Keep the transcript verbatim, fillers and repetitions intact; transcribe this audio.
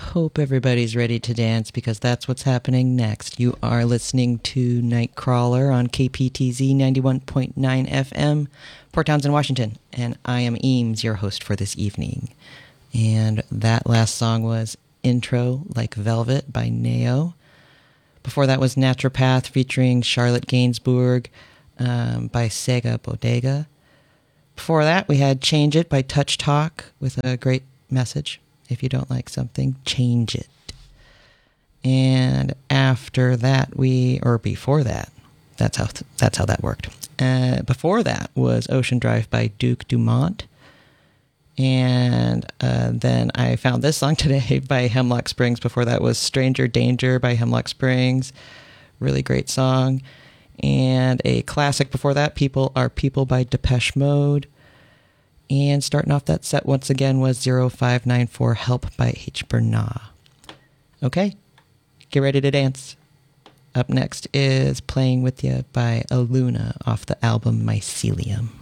hope everybody's ready to dance because that's what's happening next. You are listening to Nightcrawler on K P T Z ninety-one point nine F M, Port Townsend, Washington, and I am Eames, your host for this evening. And that last song was Intro Like Velvet by Neo. Before that was Naturopath featuring Charlotte Gainsbourg um, by Sega Bodega. Before that, we had Change It by Touch Talk with a great message. If you don't like something, change it. And after that, we, or before that, that's how that's how that worked. Uh, before that was Ocean Drive by Duke Dumont. And uh, then I found this song today by Hemlock Springs. Before that was Stranger Danger by Hemlock Springs. Really great song. And a classic before that, People Are People by Depeche Mode. And starting off that set once again was zero five nine four Help by H. Bernard. Okay, get ready to dance. Up next is Playing With You by Aluna off the album Mycelium.